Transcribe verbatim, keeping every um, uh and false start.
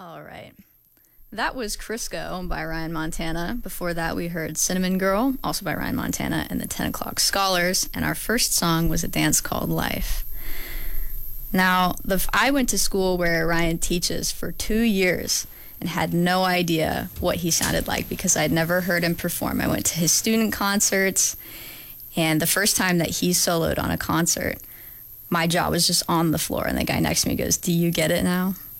All right. That was Crisco by Ryan Montana. Before that, we heard Cinnamon Girl, also by Ryan Montana, and the ten o'clock Scholars. And our first song was a dance called Life. Now, the, I went to school where Ryan teaches for two years and had no idea what he sounded like because I'd never heard him perform. I went to his student concerts, and the first time that he soloed on a concert, my jaw was just on the floor, and the guy next to me goes, "Do you get it now?"